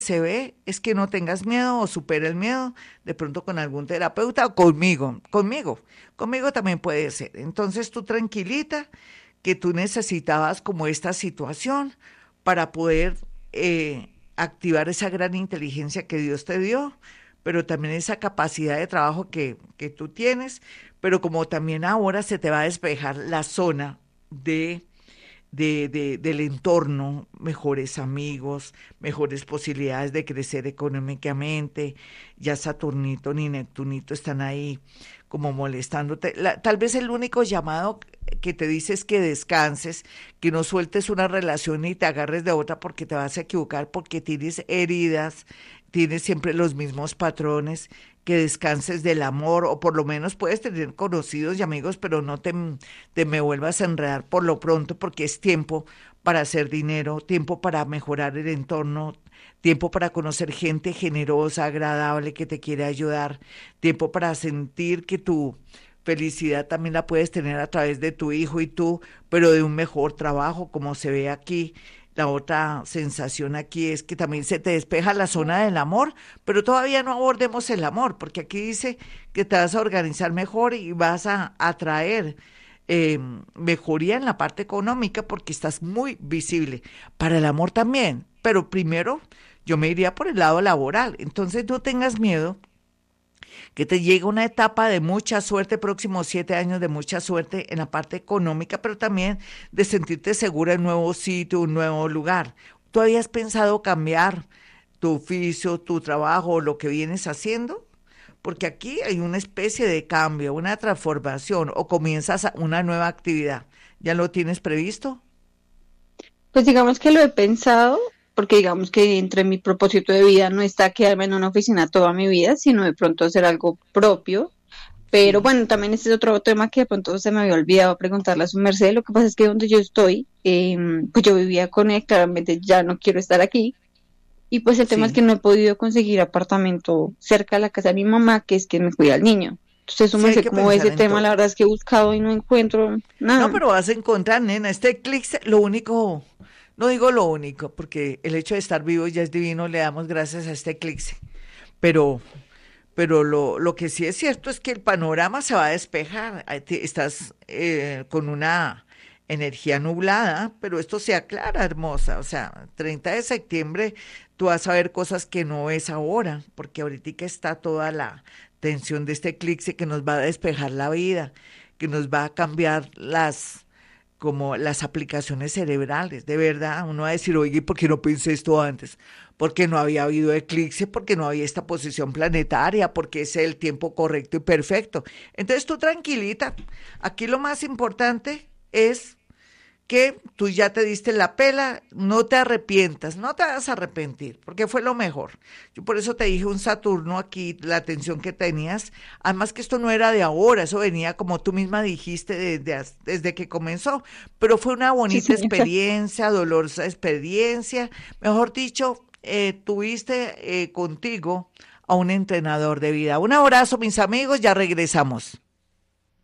se ve es que no tengas miedo o supera el miedo, de pronto con algún terapeuta o conmigo también puede ser. Entonces tú tranquilita que tú necesitabas como esta situación para poder activar esa gran inteligencia que Dios te dio, pero también esa capacidad de trabajo que tú tienes, pero como también ahora se te va a despejar la zona del entorno, mejores amigos, mejores posibilidades de crecer económicamente. Ya Saturnito ni Neptunito están ahí como molestándote. Tal vez el único llamado que te dice es que descanses, que no sueltes una relación y te agarres de otra porque te vas a equivocar, porque tienes heridas, tienes siempre los mismos patrones, que descanses del amor, o por lo menos puedes tener conocidos y amigos, pero no te me vuelvas a enredar por lo pronto, porque es tiempo para hacer dinero, tiempo para mejorar el entorno, tiempo para conocer gente generosa, agradable, que te quiere ayudar, tiempo para sentir que tu felicidad también la puedes tener a través de tu hijo y tú, pero de un mejor trabajo, como se ve aquí. La otra sensación aquí es que también se te despeja la zona del amor, pero todavía no abordemos el amor, porque aquí dice que te vas a organizar mejor y vas a atraer eh, mejoría en la parte económica porque estás muy visible. Para el amor también, pero primero yo me iría por el lado laboral. Entonces no tengas miedo que te llegue una etapa de mucha suerte, próximos 7 años de mucha suerte en la parte económica, pero también de sentirte segura en un nuevo sitio, un nuevo lugar. ¿Tú habías pensado cambiar tu oficio, tu trabajo, lo que vienes haciendo? Porque aquí hay una especie de cambio, una transformación, o comienzas una nueva actividad. ¿Ya lo tienes previsto? Pues digamos que lo he pensado, porque digamos que entre mi propósito de vida no está quedarme en una oficina toda mi vida, sino de pronto hacer algo propio. Pero Sí. bueno, también este es otro tema que de pronto se me había olvidado preguntarle a su merced. Lo que pasa es que donde yo estoy, pues yo vivía con él, claramente ya no quiero estar aquí. Y pues el tema es que Sí, no he podido conseguir apartamento cerca de la casa de mi mamá, que es quien me cuida al niño. Entonces, su sí hay merced, que como ve pensar ese en tema, la todo. verdad es que he buscado y no encuentro No, nada. pero vas a encontrar, nena, este clic, lo único, no digo lo único, porque el hecho de estar vivo ya es divino, le damos gracias a este eclipse. Pero, pero lo que sí es cierto es que el panorama se va a despejar. Estás con una energía nublada, pero esto se aclara, hermosa. O sea, 30 de septiembre tú vas a ver cosas que no ves ahora, porque ahorita está toda la tensión de este eclipse que nos va a despejar la vida, que nos va a cambiar como las aplicaciones cerebrales, de verdad, uno va a decir, oye, ¿por qué no pensé esto antes? Porque no había habido eclipse, porque no había esta posición planetaria, porque es el tiempo correcto y perfecto. Entonces tú tranquilita, aquí lo más importante es que tú ya te diste la pela, no te arrepientas, no te vas a arrepentir, porque fue lo mejor. Yo por eso te dije un Saturno aquí, la atención que tenías, además que esto no era de ahora, eso venía como tú misma dijiste desde que comenzó, pero fue una Sí, bonita señora. experiencia, dolorosa experiencia, mejor dicho, tuviste contigo a un entrenador de vida. Un abrazo, mis amigos, ya regresamos.